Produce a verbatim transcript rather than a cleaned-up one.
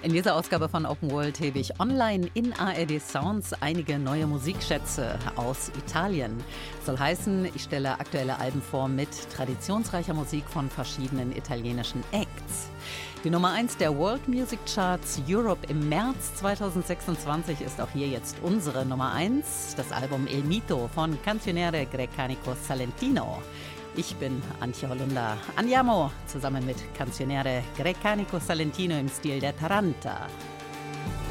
In dieser Ausgabe von Open World hebe ich online in A R D Sounds einige neue Musikschätze aus Italien. Soll heißen, ich stelle aktuelle Alben vor mit traditionsreicher Musik von verschiedenen italienischen Acts. Die Nummer eins der World Music Charts Europe im März zweitausendsechsundzwanzig ist auch hier jetzt unsere Nummer eins, das Album Il Mito von Canzoniere Grecanico Salentino. Ich bin Antje Holunder. Andiamo zusammen mit Canzoniere Grecanico Salentino im Stil der Taranta.